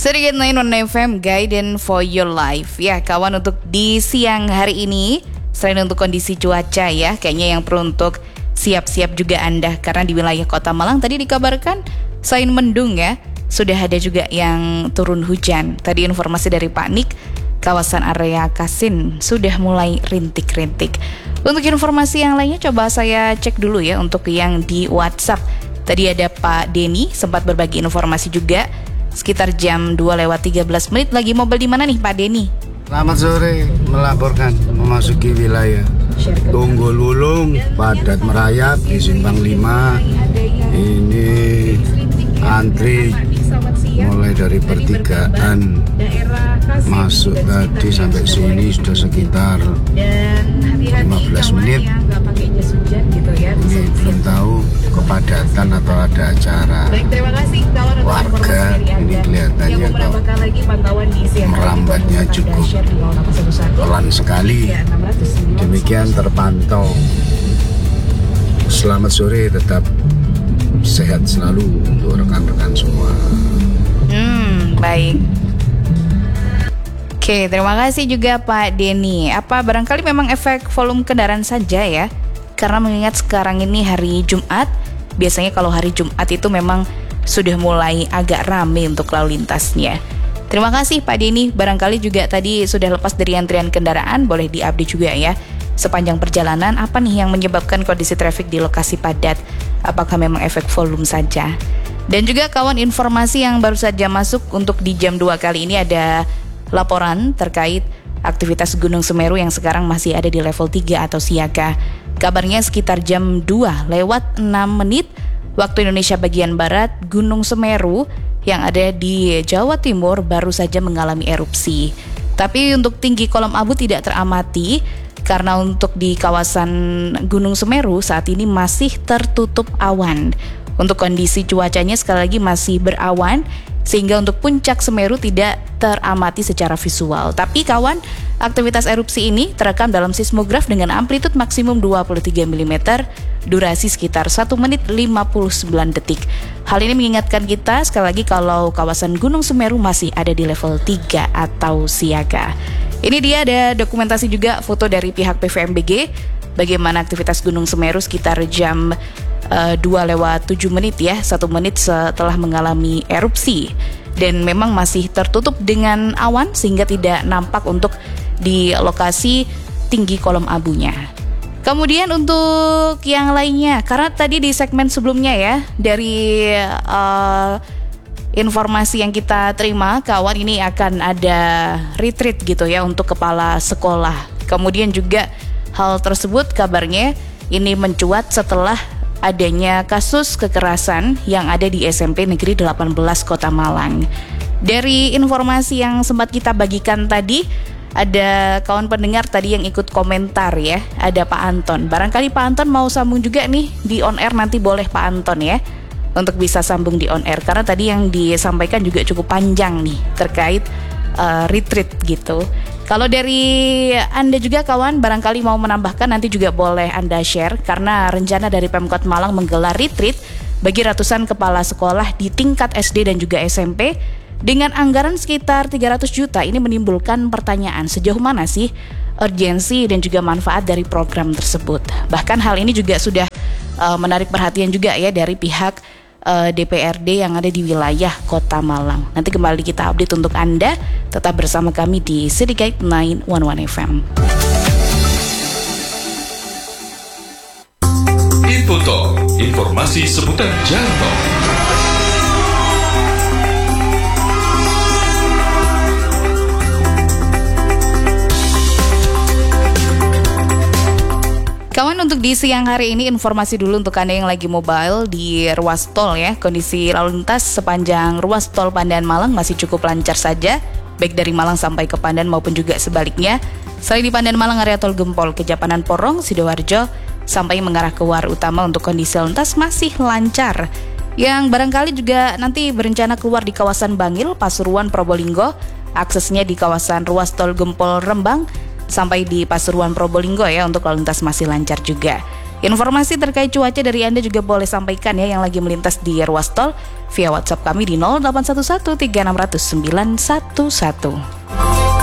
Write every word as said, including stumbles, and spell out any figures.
Sedikit sembilan puluh satu F M, Guidance for Your Life. Ya kawan, untuk di siang hari ini, selain untuk kondisi cuaca ya, kayaknya yang perlu untuk siap-siap juga Anda. Karena di wilayah Kota Malang tadi dikabarkan selain mendung ya, sudah ada juga yang turun hujan. Tadi informasi dari Pak Nik, kawasan area Kasin sudah mulai rintik-rintik. Untuk informasi yang lainnya coba saya cek dulu ya untuk yang di WhatsApp. Tadi ada Pak Denny sempat berbagi informasi juga. Sekitar jam dua lewat tiga belas menit lagi mobil di mana nih Pak Denny? Selamat sore, melaporkan memasuki wilayah Tunggul Wulung, padat merayap di Simpang lima. Ini antri mulai dari pertigaan masuk tadi sampai sini sudah sekitar lima belas menit. Ini belum tahu kepadatan atau ada acara warga. Ini kelihatannya kok merambatnya cukup pelan sekali. Demikian terpantau. Selamat sore, tetap sehat selalu untuk rekan-rekan semua. Hmm, baik. Oke, terima kasih juga Pak Denny. Apa barangkali memang efek volume kendaraan saja ya? Karena mengingat sekarang ini hari Jumat, biasanya kalau hari Jumat itu memang sudah mulai agak rame untuk lalu lintasnya. Terima kasih Pak Denny. Barangkali juga tadi sudah lepas dari antrian kendaraan, boleh diupdate juga ya. Sepanjang perjalanan, apa nih yang menyebabkan kondisi trafik di lokasi padat? Apakah memang efek volume saja? Dan juga kawan, informasi yang baru saja masuk untuk di jam dua kali ini ada laporan terkait aktivitas Gunung Semeru yang sekarang masih ada di level tiga atau siaga. Kabarnya sekitar jam dua lewat enam menit waktu Indonesia bagian Barat, Gunung Semeru yang ada di Jawa Timur baru saja mengalami erupsi. Tapi untuk tinggi kolom abu tidak teramati karena untuk di kawasan Gunung Semeru saat ini masih tertutup awan. Untuk kondisi cuacanya sekali lagi masih berawan, sehingga untuk puncak Semeru tidak teramati secara visual. Tapi kawan, aktivitas erupsi ini terekam dalam seismograf dengan amplitude maksimum dua puluh tiga milimeter, durasi sekitar satu menit lima puluh sembilan detik. Hal ini mengingatkan kita sekali lagi kalau kawasan Gunung Semeru masih ada di level tiga atau siaga. Ini dia ada dokumentasi juga foto dari pihak P V M B G bagaimana aktivitas Gunung Semeru sekitar jam Uh, dua lewat tujuh menit ya, satu menit setelah mengalami erupsi. Dan memang masih tertutup dengan awan sehingga tidak nampak untuk di lokasi tinggi kolom abunya. Kemudian untuk yang lainnya, karena tadi di segmen sebelumnya ya, dari uh, informasi yang kita terima, kawan, ini akan ada retreat gitu ya untuk kepala sekolah. Kemudian juga hal tersebut kabarnya ini mencuat setelah adanya kasus kekerasan yang ada di S M P Negeri delapan belas Kota Malang. Dari informasi yang sempat kita bagikan tadi, ada kawan pendengar tadi yang ikut komentar ya, ada Pak Anton. Barangkali Pak Anton mau sambung juga nih di on air, nanti boleh Pak Anton ya untuk bisa sambung di on air. Karena tadi yang disampaikan juga cukup panjang nih terkait uh, retreat gitu. Kalau dari Anda juga kawan barangkali mau menambahkan, nanti juga boleh Anda share, karena rencana dari Pemkot Malang menggelar retreat bagi ratusan kepala sekolah di tingkat S D dan juga S M P dengan anggaran sekitar tiga ratus juta. Ini menimbulkan pertanyaan sejauh mana sih urgensi dan juga manfaat dari program tersebut. Bahkan hal ini juga sudah uh, menarik perhatian juga ya dari pihak D P R D yang ada di wilayah Kota Malang. Nanti kembali kita update untuk Anda. Tetap bersama kami di Sedikit sembilan satu satu F M. Info Talk, informasi seputar jalan tol. Kawan, untuk di siang hari ini informasi dulu untuk Anda yang lagi mobile di ruas tol ya. Kondisi lalu lintas sepanjang ruas tol Pandan Malang masih cukup lancar saja, baik dari Malang sampai ke Pandan maupun juga sebaliknya. Selain di Pandan Malang, area tol Gempol, Kejapanan Porong, Sidoarjo sampai mengarah ke War Utama untuk kondisi lalu lintas masih lancar. Yang barangkali juga nanti berencana keluar di kawasan Bangil, Pasuruan, Probolinggo, aksesnya di kawasan ruas tol Gempol Rembang sampai di Pasuruan Probolinggo ya, untuk lalu lintas masih lancar juga. Informasi terkait cuaca dari Anda juga boleh sampaikan ya yang lagi melintas di ruas tol via WhatsApp kami di nol delapan satu satu tiga enam nol nol sembilan satu satu.